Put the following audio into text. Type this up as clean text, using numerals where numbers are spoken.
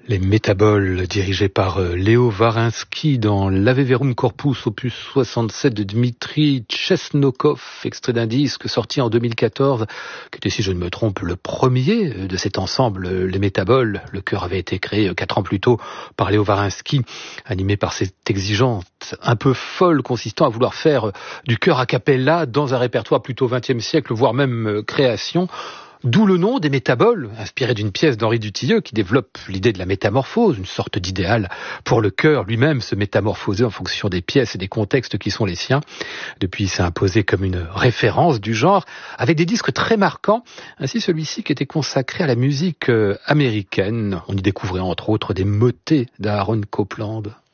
Les Métaboles, dirigés par Léo Varinsky dans l'Ave Verum Corpus, opus 67 de Dmitri Chesnokov, extrait d'un disque sorti en 2014, qui était, si je ne me trompe, le premier de cet ensemble, Les Métaboles. Le chœur avait été créé 4 ans plus tôt par Léo Varinsky, animé par cette exigence un peu folle consistant à vouloir faire du chœur a cappella dans un répertoire plutôt 20e siècle, voire même création. D'où le nom des Métaboles, inspiré d'une pièce d'Henri Dutilleux qui développe l'idée de la métamorphose, une sorte d'idéal pour le chœur lui-même, se métamorphoser en fonction des pièces et des contextes qui sont les siens. Depuis, il s'est imposé comme une référence du genre, avec des disques très marquants, ainsi celui-ci qui était consacré à la musique américaine. On y découvrait entre autres des motets d'Aaron Copland.